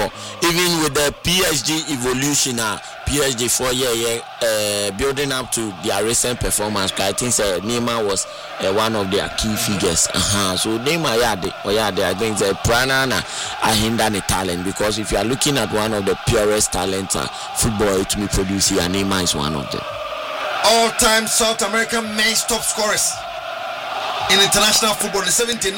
football. Even with the PSG evolution, PSG 4 year building up to their recent performance. I think Neymar was one of their key figures. So Neymar, I think the Pranana hinder the talent, because if you are looking at one of the purest talents football to be produced here, Neymar is one of them. All-time South American men's top scorers in international football, the 79.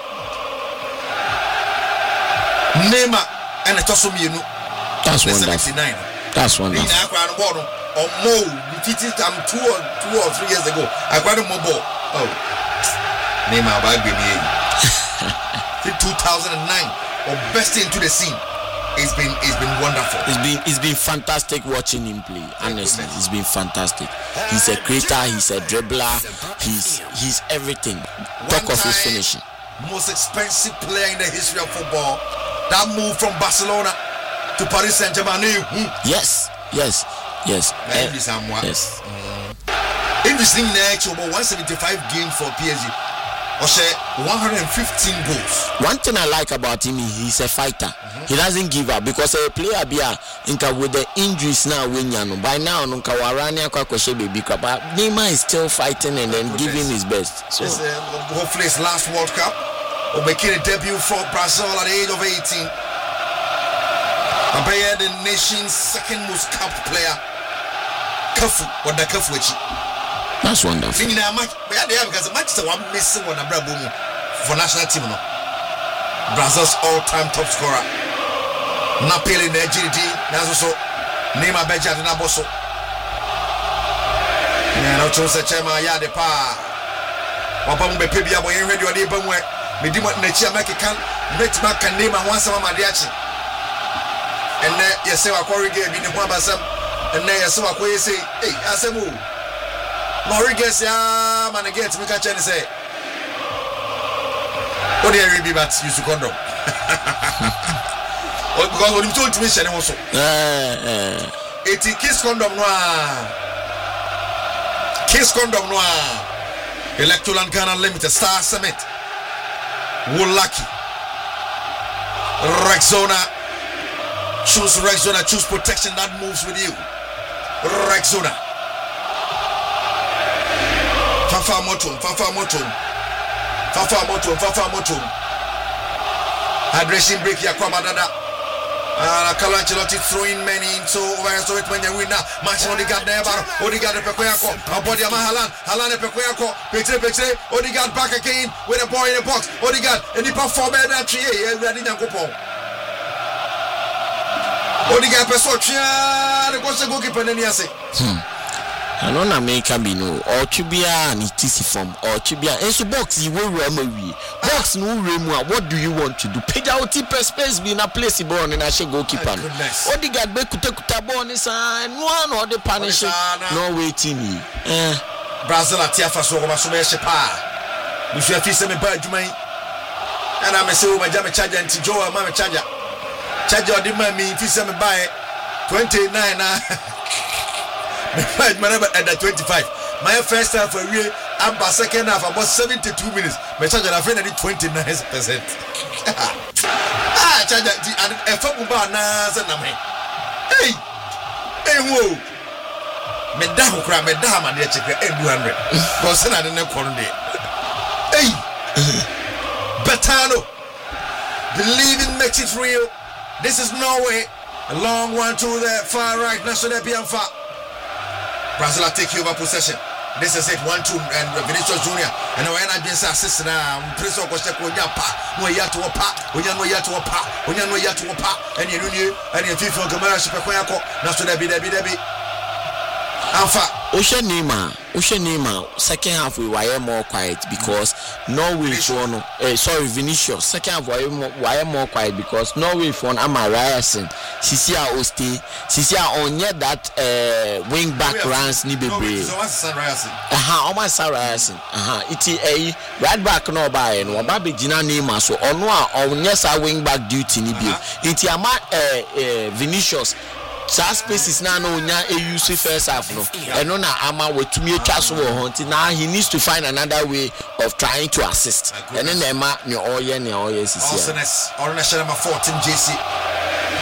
Neymar and the Tosso Mienu. That's wonderful. 79. That's wonderful. Or more, 2 or 3 years ago, I got a mobile. Oh, Neymar back in 2009, or best into the scene. It's been wonderful. It's been fantastic watching him play. Honestly, it's been fantastic. He's a creator. He's a dribbler. He's everything. Talk of his finishing. Most expensive player in the history of football. That move from Barcelona to Paris Saint-Germain. Yes. Yes. Interesting next over 175 games for PSG. Or 115 goals. One thing I like about him, he's a fighter. He doesn't give up, because a player with the injuries now by now but Neymar is still fighting and then giving his best. So hopefully his last World Cup will make a debut for Brazil at the age of 18. Mbappe, the nation's second most capped player. Kafu, what the Kafu. That's wonderful. Because the match is one missing one for national team. Brazil's all-time top scorer. Napoli in the GDT. That's also Neymar Beja de Naboso. No chose a chairman Yade Pa. Wapam be Pibia boy radio de Bamwe. Medima Nature Mexican. Metma can name and once a Madiachi. And then you say a quarry game in the Wabasam. And then you saw a quay say, hey, Asemu. Morrigas, yeah, man, again, to catch and say, what do you be but use to condom? Because when you told me, she also 80 kiss condom noir, Electoral Ghana Limited, Star Summit, Woolaki, Rexona, choose protection that moves with you, Rexona. Fafa motum. Hydration break ya kwa madada. Carlo Ancelotti throwing many into so it when you win now. Match Odegaard there, Odegaard Pekoyako, Abodi Halan Pekoyako, Petre, Odegaard back again with a ball in the box. Odegaard and he performed that tree. Ready Nyankopo. Odegaard Pesochia, the goalkeeper Neniase. I don't know make be no or chubia and it is from or chubia and so box you will remove box no remove. What do you want to do? Page out space be in a place born and I should goalkeeper. What the got be kuta born is and one or the punish no waiting Brazil at Tiafa so pa. We should have me bad Jumai. And I'm a say my jam charger and Joe Mama charger. Charger did me if you send me buy 29 at the 25. My first half for real, and by second half about 72 minutes. My charger I find 29%. Charger and a football bar Nazaname. Hey, whoa. Medam cry, Medam and the checker 800. Because I didn't know. Hey, Betano. Believing makes it real. This is Norway. A long one to the far right, National Bianfa. Brazil take over possession. This is it 1-2 and Vinicius Junior. And when I been assistant now, Prince of Costa Koyapa, no yet to a pa, when you yet to a pa, when you yet to a pa, and you knew, and you feel Gamara Supercoyaco, National Debbie. Alpha. Neymar, second half we were more quiet because Norway Vinicius. Second half we were more quiet because Norway for Ryerson. Sisia Osti, Sisia onye that wing back runs ni bebre. Almost Ryerson. Iti a right back no by no babe Gina Neymar so ono a onye sa wing back duty ni bi. Iti ama Vinicius. That space is now no use first half no. And no na ama wetumi atwa so wo hunting. Now he needs to find another way of trying to assist. And then Emma ne oye sisi. Awesomeness. Or national 14 JC.